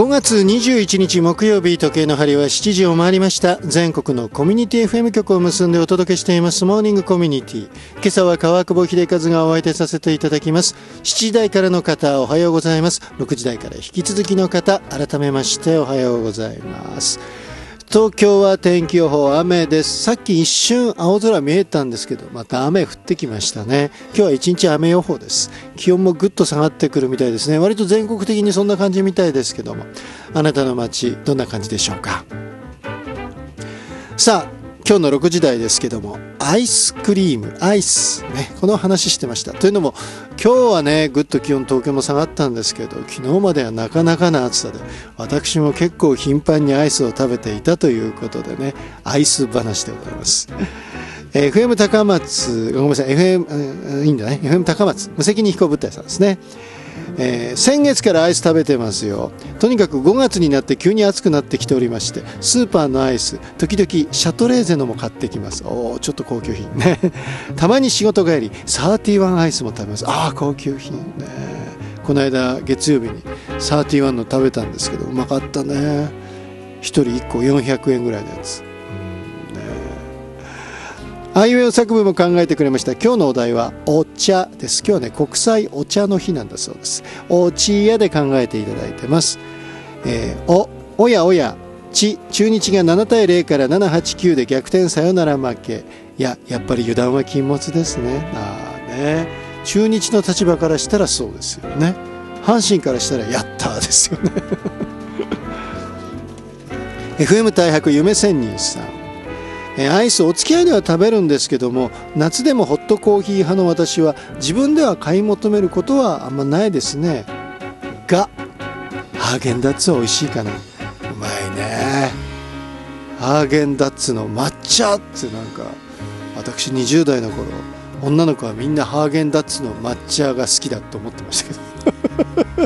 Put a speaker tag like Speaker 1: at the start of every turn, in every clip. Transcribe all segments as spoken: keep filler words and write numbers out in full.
Speaker 1: がつにじゅういちにち木曜日、時計の針はしちじを回りました。全国のコミュニティ エフエム 局を結んでお届けしていますモーニングコミュニティ。今朝は川久保秀和がお相手させていただきます。しちじ台からの方おはようございます。ろくじ台から引き続きの方改めましておはようございます。東京は天気予報雨です。さっき一瞬青空見えたんですけど、また雨降ってきましたね。今日は一日雨予報です。気温もぐっと下がってくるみたいですね。割と全国的にそんな感じみたいですけども、あなたの街どんな感じでしょうか。さあ今日のろくじ台ですけども、アイスクリームアイスね、この話してました。というのも今日はねぐっと気温東京も下がったんですけど、昨日まではなかなかな暑さで、私も結構頻繁にアイスを食べていたということでね、アイス話でございます。エフエム 高松、ごめんなさい、エフエム いいんだね、エフエム 高松無責任飛行物体さんですね。えー、先月からアイス食べてますよ。とにかくごがつになって急に暑くなってきておりまして、スーパーのアイス時々シャトレーゼのも買ってきます。おーちょっと高級品ねたまに仕事帰りサーティワンアイスも食べます。ああ高級品ね。この間月曜日にサーティワンの食べたんですけど、うまかったね。ひとりいっこよんひゃくえんぐらいのやつ。あいうえお作文も考えてくれました。今日のお題はお茶です。今日はね国際お茶の日なんだそうです。おちやで考えていただいてます。えー、おおやおやち中日がななたいゼロからななはちきゅうで逆転サヨナラ負け。いややっぱり油断は禁物ですね。あーね、中日の立場からしたらそうですよね。阪神からしたらやったーですよねエフエム 大白夢仙人さん、アイスお付き合いでは食べるんですけども、夏でもホットコーヒー派の私は自分では買い求めることはあんまないですね。がハーゲンダッツは美味しいかな。うまいね。ハーゲンダッツの抹茶ってなんか、私にじゅう代の頃女の子はみんなハーゲンダッツの抹茶が好きだと思ってましたけど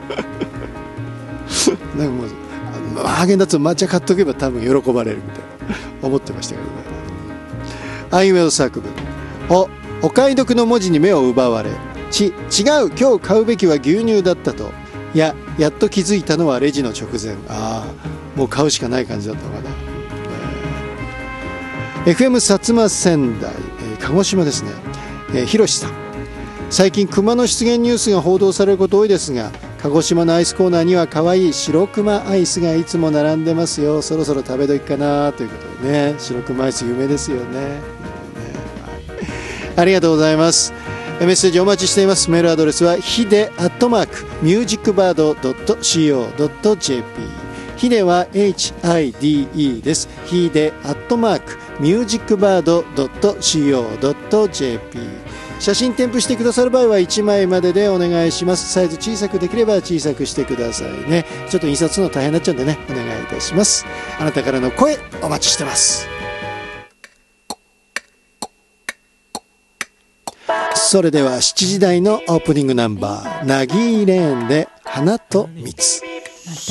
Speaker 1: なんかもうハーゲンダッツの抹茶買っとけば多分喜ばれるみたいな思ってましたけどね。あいうえお作文。おお買い得の文字に目を奪われ。ち違う今日買うべきは牛乳だったと。いややっと気づいたのはレジの直前。ああもう買うしかない感じだったのかな。えー、エフエム 薩摩仙台、えー、鹿児島ですね。えー、ひろしさん、最近熊の出現ニュースが報道されること多いですが、鹿児島のアイスコーナーには可愛い白熊アイスがいつも並んでますよ。そろそろ食べ時かなということでね、白熊アイス有名ですよね。ね、はい、ありがとうございます。メッセージお待ちしています。メールアドレスはヒデアットマークミュージックバードドットシーオードットジェーピー。ヒデは エイチアイディーイー です。ヒデアットマークミュージックバードドットシーオードットジェーピー。写真添付してくださる場合はいちまいまででお願いします。サイズ小さくできれば小さくしてくださいね。ちょっと印刷するの大変になっちゃうんでね、お願いいたします。あなたからの声お待ちしてます。それではしちじ台のオープニングナンバー、ナギーレーンで花と蜜。